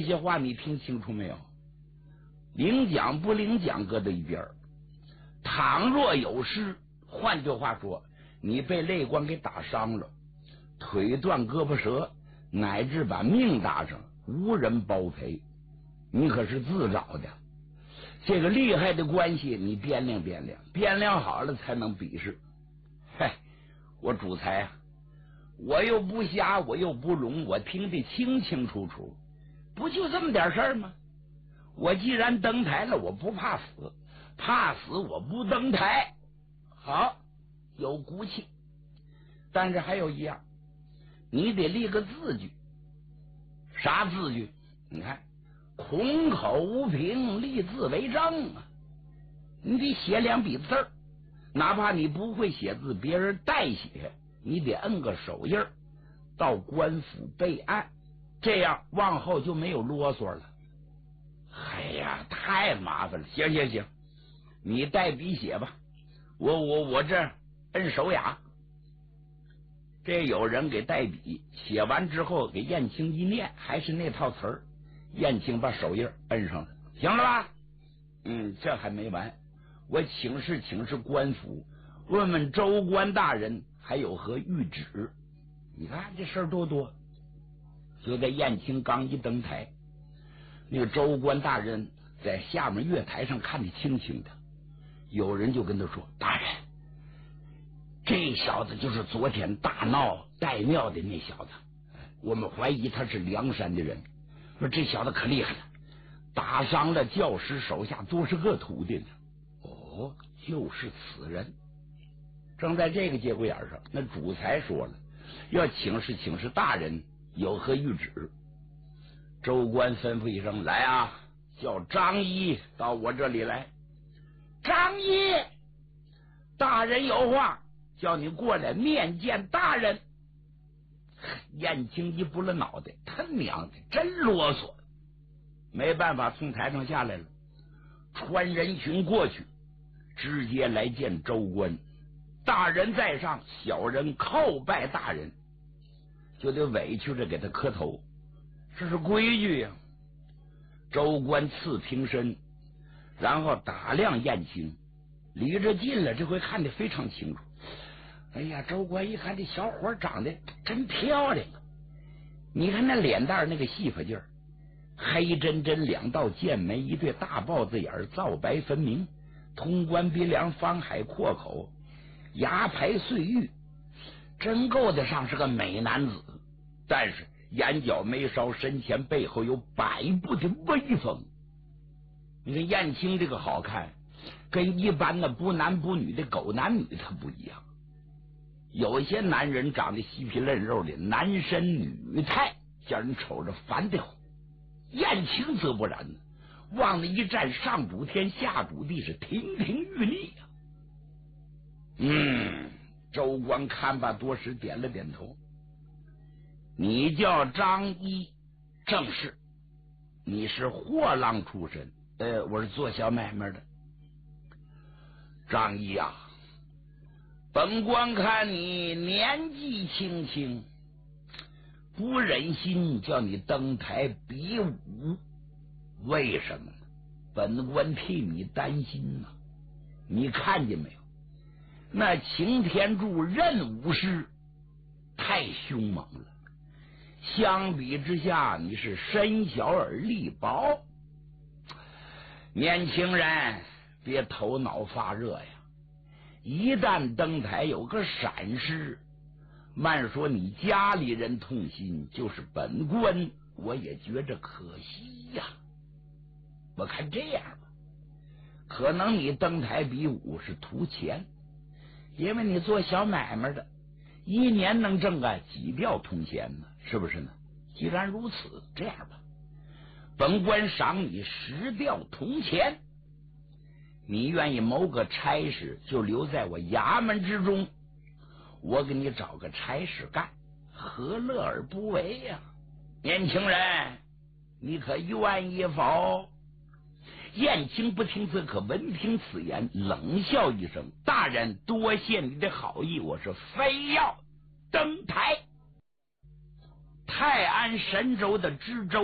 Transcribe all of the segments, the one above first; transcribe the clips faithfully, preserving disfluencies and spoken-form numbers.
些话你听清楚没有？领奖不领奖搁在一边，倘若有失，换句话说，你被肋光给打伤了，腿断胳膊折，乃至把命搭上，无人包赔，你可是自找的。这个厉害的关系你掂量掂量，掂量好了才能比试。嗨，我主裁啊，我又不瞎，我又不聋，我听得清清楚楚，不就这么点事儿吗？我既然登台了，我不怕死，怕死我不登台。好，有骨气，但是还有一样，你得立个字据。啥字据？你看，空口无凭，立字为证啊！你得写两笔字儿，哪怕你不会写字，别人代写，你得摁个手印儿，到官府备案，这样往后就没有啰嗦了。哎呀，太麻烦了！行行行，你带笔写吧，我我我这摁手雅。这有人给带笔，写完之后给燕青一念，还是那套词儿。燕青把手印摁上了，行了吧？嗯，这还没完，我请示请示官府，问问州官大人还有何谕旨。你看这事儿多多。就在燕青刚一登台，那个州官大人在下面月台上看得清清的，有人就跟他说：“大人，这小子就是昨天大闹戴庙的那小子，我们怀疑他是梁山的人。说这小子可厉害了，打伤了教师手下多少个徒弟呢。”哦，就是此人。正在这个节骨眼上，那主裁说了，要请示请示大人有何谕旨。州官吩咐一声：“来啊，叫张一到我这里来。”张一，大人有话，叫你过来面见大人。燕青一拨了脑袋，他娘的真啰嗦，没办法从台上下来了，穿人群过去，直接来见州官。大人在上，小人叩拜大人，就得委屈着给他磕头，这是规矩呀、啊。州官赐平身，然后打量燕青，离着近了，这回看得非常清楚。哎呀，州官一看这小伙长得真漂亮啊！你看那脸蛋那个细发劲儿，黑真真两道剑眉，一对大豹子眼，皂白分明，通关鼻梁，方海阔口，牙排碎玉，真够得上是个美男子。但是眼角眉梢，身前背后有百步的威风。你看燕青这个好看，跟一般的不男不女的狗男女他不一样。有一些男人长得细皮嫩肉的，男身女态，叫人瞅着烦得慌。燕青则不然呢，往那一站，上主天下主地，是亭亭玉立呀、啊。嗯，州官看罢多时，点了点头。你叫张一，正是。你是货郎出身？呃，我是做小买卖的。张一啊，本官看你年纪轻轻，不忍心叫你登台比武。为什么呢？本官替你担心呐、啊。你看见没有？那擎天柱任武师太凶猛了，相比之下你是身小而力薄。年轻人别头脑发热呀，一旦登台有个闪失，慢说你家里人痛心，就是本官我也觉着可惜呀。我看这样吧，可能你登台比武是图钱，因为你做小买卖的，一年能挣个几吊铜钱呢，是不是呢？既然如此，这样吧，本官赏你十吊铜钱，你愿意谋个差事，就留在我衙门之中，我给你找个差事干，何乐而不为呀、啊？年轻人，你可愿意否？燕青不听此可，闻听此言，冷笑一声：“大人，多谢你的好意，我是非要登台。”泰安神州的知州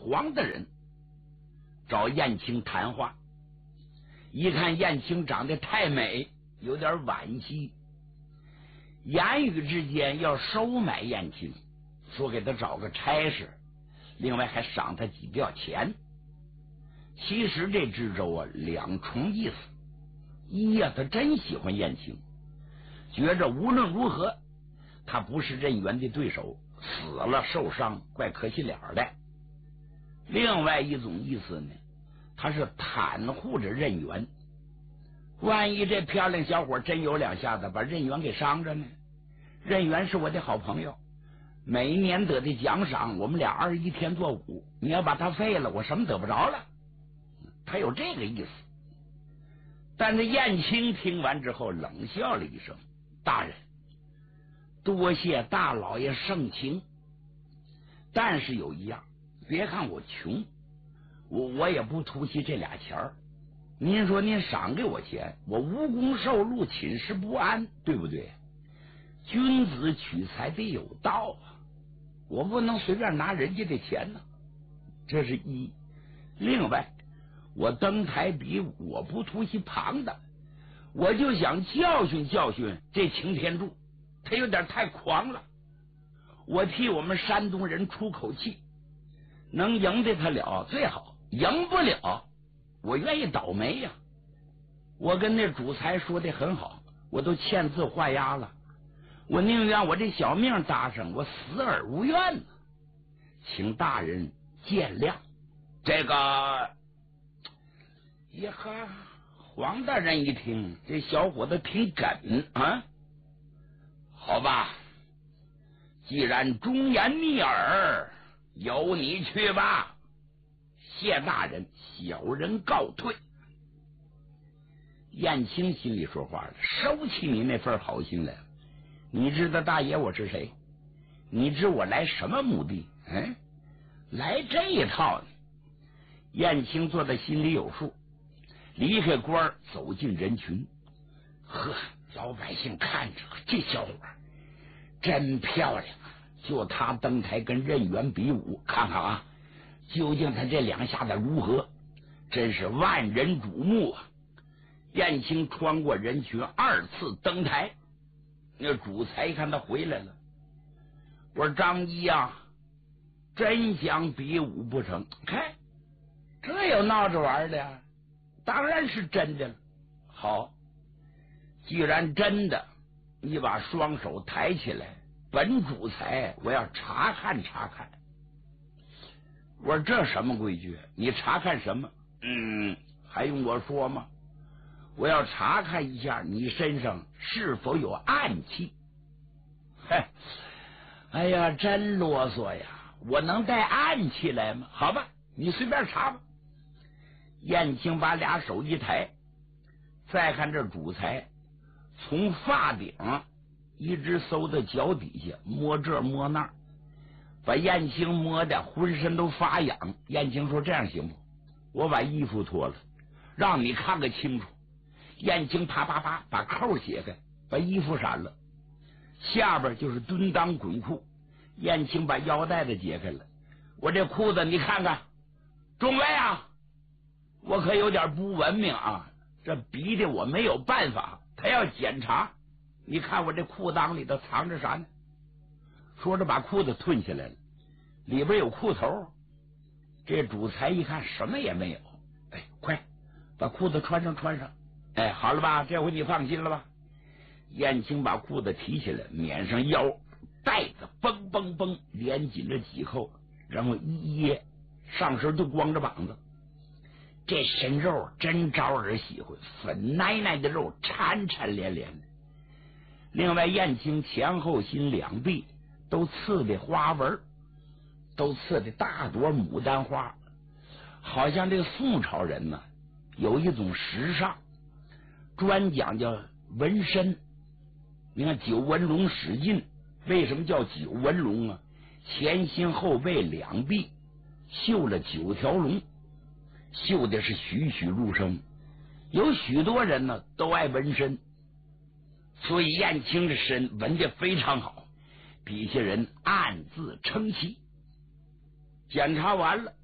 黄大人找燕青谈话，一看燕青长得太美，有点惋惜，言语之间要收买燕青，说给他找个差事，另外还赏他几吊钱。其实这知州啊，两重意思：一呀、啊，他真喜欢燕青，觉着无论如何他不是任元的对手，死了受伤怪可惜脸的；另外一种意思呢，他是袒护着任元，万一这漂亮小伙真有两下子把任元给伤着呢？任元是我的好朋友，每年得的奖赏我们俩二十一天做五，你要把他废了，我什么得不着了。他有这个意思。但是燕青听完之后冷笑了一声：大人，多谢大老爷盛情，但是有一样，别看我穷，我我也不图惜这俩钱儿。您说您赏给我钱，我无功受禄，寝食不安，对不对？君子取财得有道啊，我不能随便拿人家的钱呢。这是一。另外，我登台比武，我不图惜旁的，我就想教训教训这擎天柱，他有点太狂了。我替我们山东人出口气，能赢得他了最好，赢不了我愿意倒霉呀、啊。我跟那主裁说的很好，我都签字画押了，我宁愿我这小命搭上，我死而无怨呢。请大人见谅。这个呀哈，黄大人一听，这小伙子挺梗啊。好吧，既然忠言逆耳，由你去吧。谢大人，小人告退。燕青心里说话了，收起你那份好心来。你知道大爷我是谁？你知我来什么目的？嗯，来这一套呢。燕青做的心里有数，离开官走进人群。呵，老百姓看着这小伙真漂亮啊！就他登台跟任元比武，看看啊，究竟他这两下子如何？真是万人瞩目啊！燕青穿过人群，二次登台。那主裁一看他回来了，我说张一啊，真想比武不成？看，这有闹着玩的呀？当然是真的了。好，既然真的，你把双手抬起来，本主裁我要查看查看。我说这什么规矩？你查看什么？嗯，还用我说吗？我要查看一下你身上是否有暗器。嘿，哎呀，真啰嗦呀！我能带暗器来吗？好吧，你随便查吧。燕青把俩手一抬，再看这主裁，从发顶一直搜到脚底下，摸这摸那，把燕青摸的浑身都发痒。燕青说：“这样行不？我把衣服脱了，让你看个清楚。”燕青啪啪啪把扣解开，把衣服闪了，下边就是蹲裆滚裤。燕青把腰带子解开了，我这裤子你看看，众位啊，我可有点不文明啊，这逼的我没有办法，他要检查，你看我这裤裆里头藏着啥呢？说着把裤子褪下来了，里边有裤头。这主裁一看什么也没有，哎，快把裤子穿上穿上。哎，好了吧，这回你放心了吧？燕青把裤子提起来，撵上腰，带子嘣嘣嘣连紧了几扣，然后一掖，上身都光着膀子。这身肉真招人喜欢，粉奶奶的肉，缠缠连连的。另外，燕青前后心两臂都刺的花纹，都刺的大朵牡丹花，好像这个宋朝人呢，有一种时尚，专讲究纹身。你看九纹龙史进为什么叫九纹龙啊？前心后背两臂绣了九条龙，绣的是栩栩如生。有许多人呢都爱纹身，所以燕青的身纹的非常好，底下人暗自称奇。检查完了，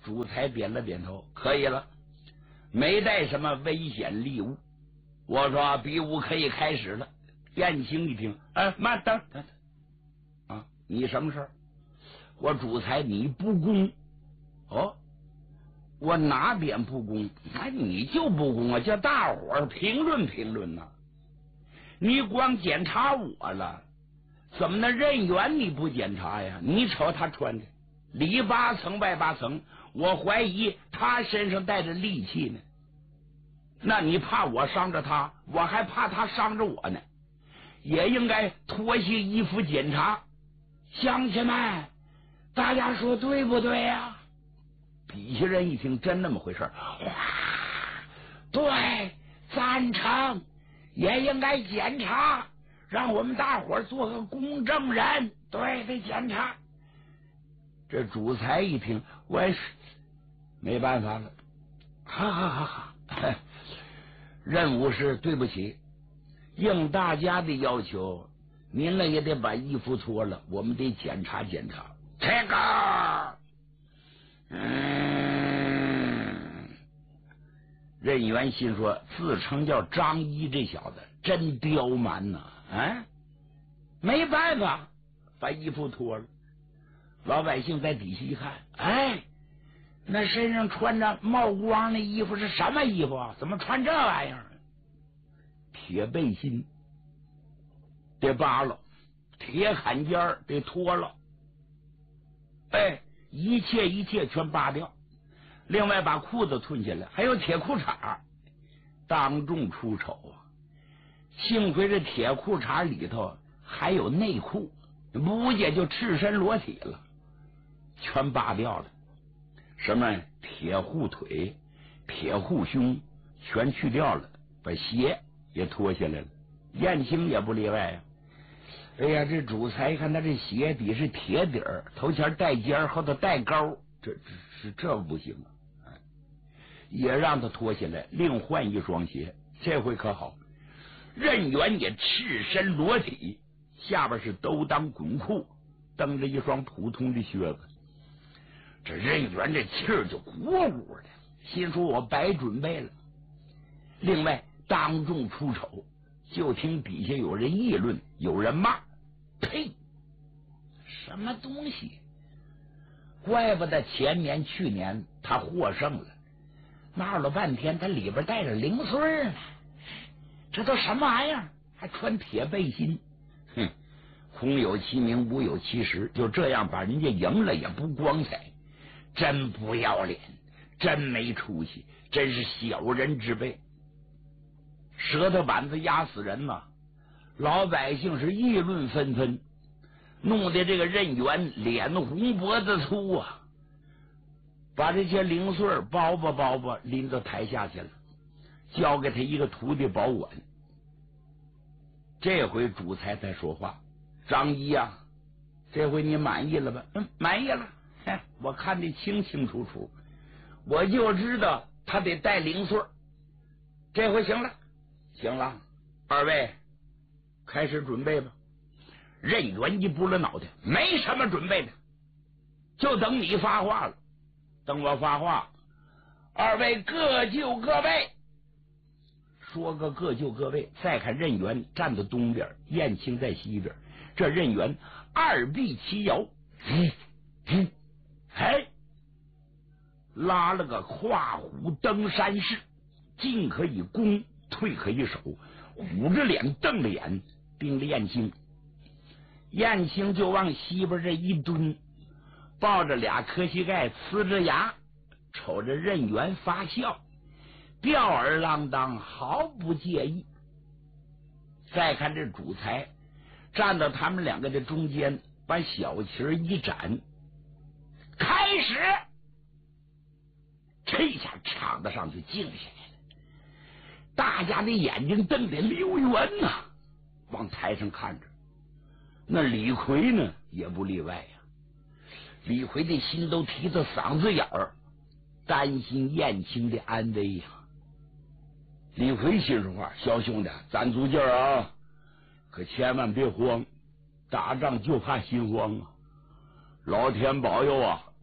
主裁点了点头，可以了，没带什么危险利物。我说比武可以开始了。燕青一听，哎，慢等等等啊，你什么事儿？我主裁你不公。哦，我哪点不公？哎，你就不公啊！叫大伙儿评论评论呐、啊。你光检查我了，怎么那任员你不检查呀？你瞅他穿的里八层外八层，我怀疑他身上带着利器呢。那你怕我伤着他，我还怕他伤着我呢。也应该脱下衣服检查。乡亲们，大家说对不对呀、啊？底下人一听，真那么回事，哇，对，赞成，也应该检查，让我们大伙儿做个公证人。对，得检查。这主裁一听，我也是没办法了，哈哈哈哈！任务是对不起，应大家的要求，您呢也得把衣服脱了，我们得检查检查。这个，嗯，任员心说，自称叫张一这小子真刁蛮呐、啊！啊，没办法，把衣服脱了。老百姓在底下一看，哎，那身上穿着冒光的衣服是什么衣服啊？怎么穿这玩意儿？铁背心得扒了，铁坎肩得脱了，哎，一切一切全扒掉。另外把裤子褪下来，还有铁裤衩，当众出丑啊！幸亏这铁裤衩里头还有内裤，不也就赤身裸体了，全扒掉了。什么铁护腿、铁护胸全去掉了，把鞋也脱下来了。燕青也不例外呀、啊。哎呀，这主裁一看他这鞋底是铁底儿，头前带尖，后头带钩，这这是这不行啊！也让他脱下来，另换一双鞋。这回可好，任员也赤身裸体，下边是兜裆滚裤，蹬着一双普通的靴子。这任员这气儿就鼓鼓的，心说我白准备了。另外当众出丑，就听底下有人议论，有人骂，呸，什么东西，怪不得前年去年他获胜了，闹了半天他里边带着零碎呢，这都什么玩意儿？还穿铁背心，哼，空有其名无有其实，就这样把人家赢了也不光彩，真不要脸，真没出息，真是小人之辈。舌头板子压死人呐！老百姓是议论纷纷，弄得这个任员脸红脖子粗啊，把这些零碎包吧包吧拎到台下去了，交给他一个徒弟保管。这回主裁才说话：“张一啊，这回你满意了吧？”“嗯，满意了。嘿，我看得清清楚楚，我就知道他得带零碎，这回行了。”“行了，二位开始准备吧。”任员一拨了脑袋，没什么准备的，就等你发话了。等我发话，二位各就各位。说个各就各位，再看任员站在东边，燕青在西边，这任员二臂齐摇，嗯嗯，哎，拉了个跨虎登山式，进可以攻，退可以守，虎着脸瞪着眼盯着燕青。燕青就往西边这一蹲，抱着俩磕膝盖，呲着牙瞅着任员发笑，吊儿郎当，毫不介意。再看这主裁站到他们两个的中间，把小旗一展，开始。这下场子上就静下来了，大家的眼睛瞪得溜圆呐、啊，往台上看着。那李逵呢也不例外呀、啊，李逵的心都提到嗓子眼儿，担心燕青的安危呀、啊。李逵心说话：“小兄弟，咱足劲儿啊，可千万别慌，打仗就怕心慌啊！老天保佑啊，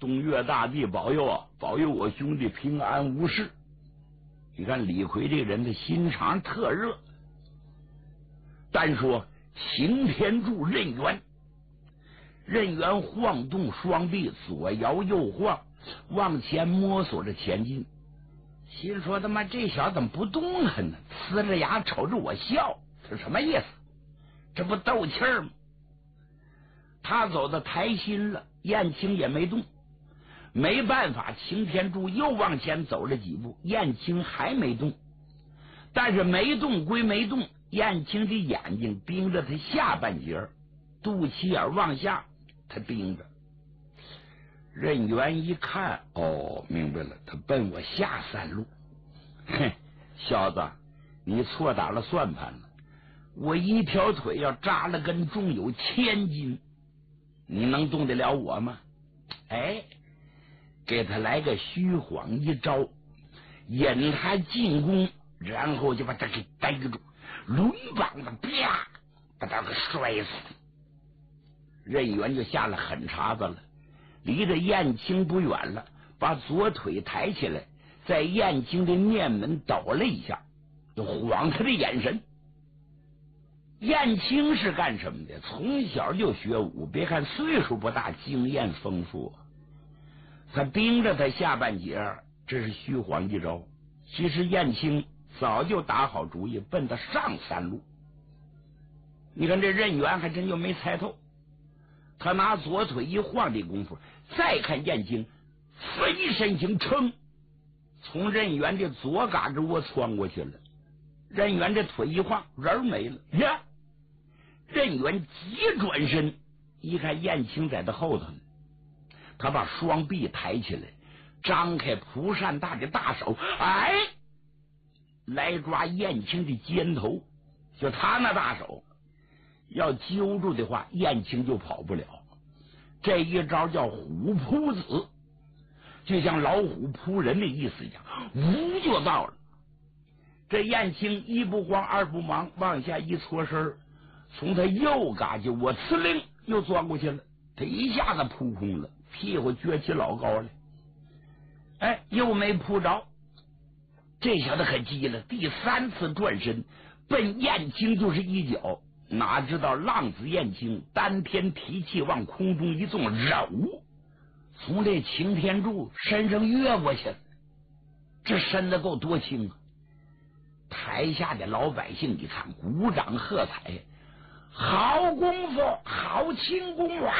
东岳大帝保佑啊，保佑我兄弟平安无事。你看李逵这人的心肠特热。单说擎天柱任元，任元晃动双臂，左摇右晃，往前摸索着前进，心说他妈这小子怎么不动弹呢？呲着牙瞅着我笑，这什么意思？这不斗气儿吗？他走到台心了，燕青也没动。没办法，擎天柱又往前走了几步，燕青还没动。但是没动归没动，燕青的眼睛盯着他下半截，肚脐眼往下，他盯着。任元一看，哦，明白了，他奔我下三路。哼，小子，你错打了算盘了。我一条腿要扎了根重有千斤，你能动得了我吗？哎，给他来个虚晃一招，引他进攻，然后就把他给逮住，抡膀子啪把他给摔死。任元就下了狠茬子了，离着燕青不远了，把左腿抬起来，在燕青的面门抖了一下，就晃他的眼神。燕青是干什么的？从小就学武，别看岁数不大，经验丰富。他盯着他下半截，这是虚晃一招。其实燕青早就打好主意，奔他上三路。你看这任元还真就没猜透，他拿左腿一晃的功夫，再看燕青飞身形撑，从任元的左嘎肢窝穿过去了。任元这腿一晃，人没了呀！任元急转身，一看燕青在他后头呢，他把双臂抬起来，张开蒲扇大的大手，哎，来抓燕青的肩头。就他那大手要揪住的话，燕青就跑不了。这一招叫虎扑子，就像老虎扑人的意思一样，呜就到了。这燕青一不慌二不忙，往下一搓身，从他右嘎就我呲溜又钻过去了，他一下子扑空了，屁股撅起老高来。哎，又没扑着。这小子可急了，第三次转身奔燕青就是一脚，哪知道浪子燕青单天提气往空中一纵，揉从这擎天柱身上越过去了。这身子够多轻啊！台下的老百姓一看，鼓掌喝彩，好功夫，好轻功啊！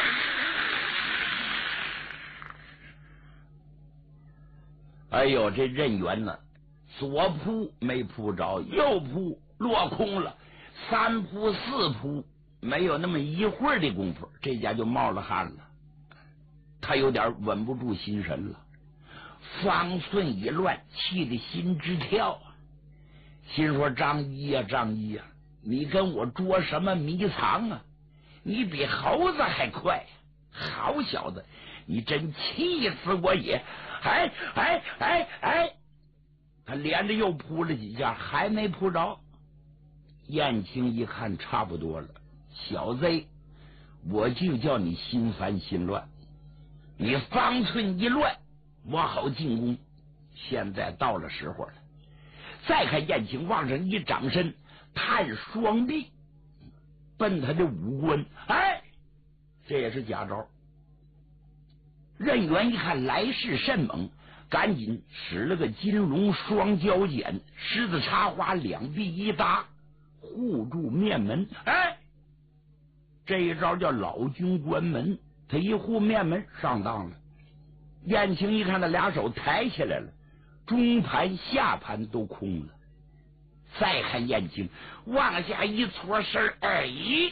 哎呦，这任元呢，左扑没扑着，右扑落空了，三扑四扑，没有那么一会儿的功夫，这家就冒了汗了。他有点稳不住心神了，方寸一乱，气得心直跳啊！心说张一呀、啊、张一呀、啊，你跟我捉什么迷藏啊？你比猴子还快！好小子，你真气死我也！哎哎哎哎！他连着又扑了几下，还没扑着。燕青一看差不多了，小子，我就叫你心烦心乱，你方寸一乱，我好进攻。现在到了时候了。再看燕青往上一掌身，探双臂，奔他的五官，哎，这也是假招。任元一看来势甚猛，赶紧使了个金龙双交剪，狮子插花，两臂一搭，护住面门。哎，这一招叫老君关门，他一护面门上当了。燕青一看他俩手抬起来了，中盘下盘都空了。再看燕青往下一搓身，哎，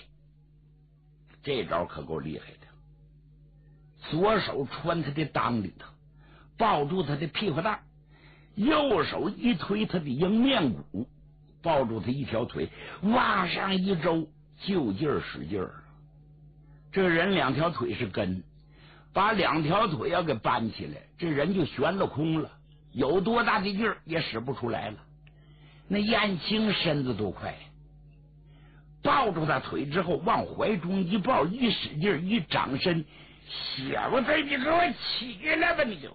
这招可够厉害的。左手穿他的裆里头，抱住他的屁股蛋，右手一推他的迎面骨，抱住他一条腿，往上一周，就劲儿使劲儿。这人两条腿是根，把两条腿要给搬起来，这人就悬了空了，有多大的劲儿也使不出来了。那燕青身子多快，抱住他腿之后往怀中一抱，一使劲一掌身， 小子，你给我起来吧！你给我，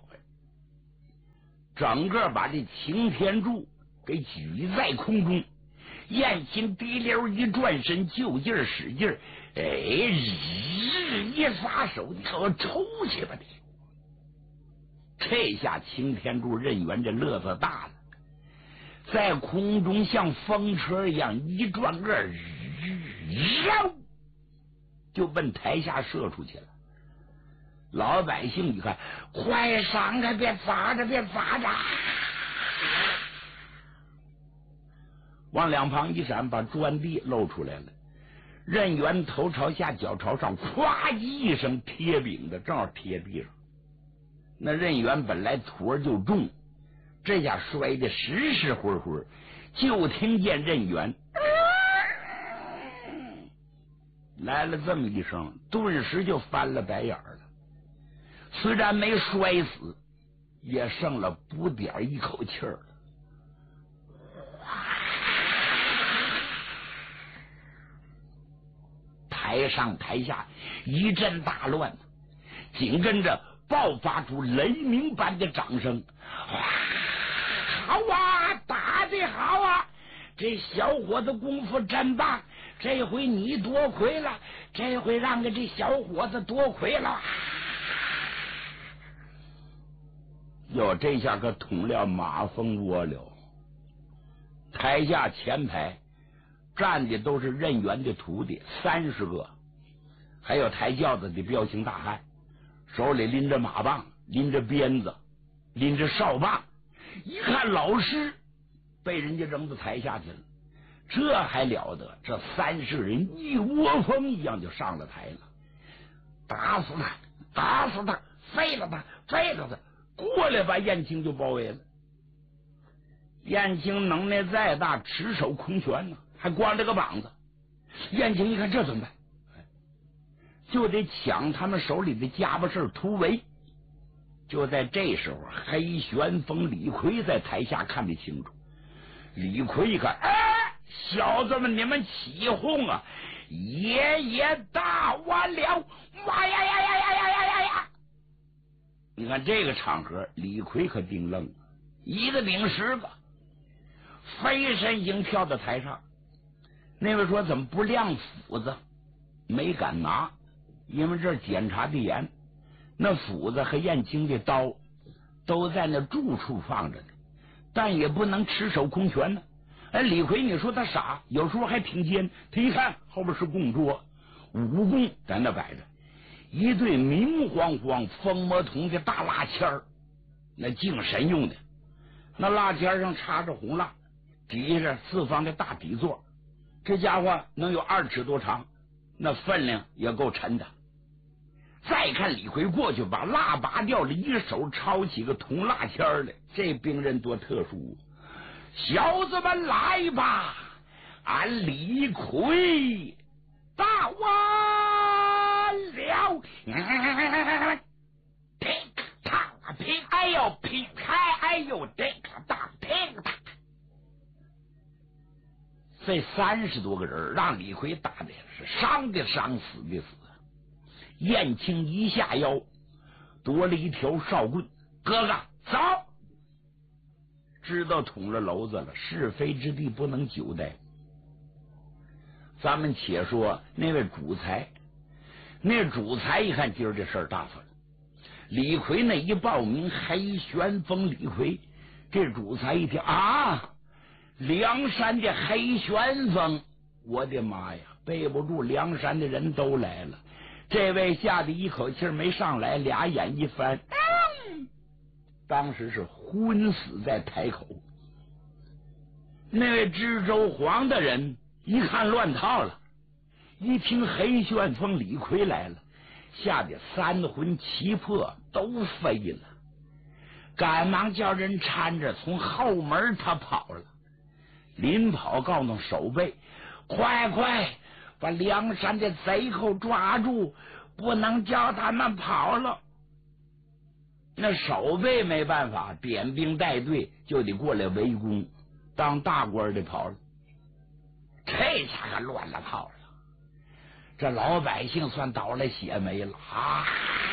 整个把这擎天柱给举在空中。燕青滴溜一转身，就劲儿使劲儿，哎，日一撒手，你给我抽去吧！你这下擎天柱任元这乐子大了，在空中像风车一样一转个，绕就奔台下射出去了。老百姓一看，快闪开，别砸着，别砸着！往两旁一闪，把砖地露出来了。任元头朝下，脚朝上，咵叽一声贴饼的，正好贴地上。那任元本来土儿就重，这下摔得实实灰灰，就听见任元来了这么一声，顿时就翻了白眼了。虽然没摔死，也剩了不点一口气儿了。台上台下一阵大乱，紧跟着爆发出雷鸣般的掌声。好啊，打得好啊！这小伙子功夫真棒，这回你多亏了，这回让给这小伙子多亏了。哟，这下可捅了马蜂窝了。台下前排站的都是任元的徒弟，三十个，还有抬轿子的彪形大汉，手里拎着马棒，拎着鞭子，拎着哨棒。一看老师被人家扔到台下去了，这还了得？这三十人一窝蜂一样就上了台了，打死他，打死他，废了他，废了他！过来把燕青就包围了。燕青能耐再大，持手空拳呢，还光着个膀子。燕青一看这怎么办？就得抢他们手里的家伙事突围。就在这时候，黑旋风李逵在台下看得清楚。李逵一看，哎，小子们，你们起哄啊！爷爷大完了！哇呀呀呀呀呀呀呀呀！你看这个场合，李逵可定愣了，一个顶十个，飞身行跳到台上。那位说怎么不亮斧子？没敢拿，因为这儿检查的严。那斧子和燕青的刀都在那住处放着呢，但也不能持手空拳呢。哎，李逵，你说他傻，有时候还挺尖。他一看后边是供桌，武功在那摆着，一对明晃晃风魔铜的大蜡签儿，那敬神用的。那蜡签上插着红蜡，底下四方的大底座，这家伙能有二尺多长，那分量也够沉的。再看李逵过去把蜡拔掉了，一手抄起个铜蜡签来，这兵刃多特殊！小子们来吧，俺李逵大完了！乒乓乒，哎呦乒开，哎呦这个大乒乓！这三十多个人让李逵打的是伤的伤，死的死。燕青一下腰，夺了一条哨棍，哥哥走！知道捅了娄子了，是非之地不能久待。咱们且说那位主才，那主才一看今儿这事儿大发了。李逵那一报名，黑旋风李逵，这主才一听啊，梁山的黑旋风，我的妈呀，背不住，梁山的人都来了。这位吓得一口气没上来，俩眼一翻，嗯、当时是昏死在台口。那位知州黄的人一看乱套了，一听黑旋风李逵来了，吓得三魂七魄都飞了，赶忙叫人搀着从后门他跑了。临跑告诉守备，快快把梁山的贼寇抓住，不能叫他们跑了。那守备没办法，点兵带队就得过来围攻，当大官的跑了。这下可乱了套了。 这老百姓算倒了血霉了啊！